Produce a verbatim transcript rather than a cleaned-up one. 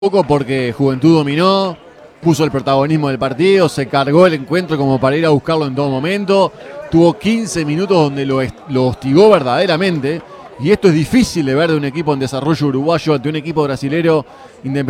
Poco porque Juventud dominó, puso el protagonismo del partido, se cargó el encuentro como para ir a buscarlo en todo momento, tuvo quince minutos donde lo, lo hostigó verdaderamente, y esto es difícil de ver de un equipo en desarrollo uruguayo ante un equipo brasilero independiente.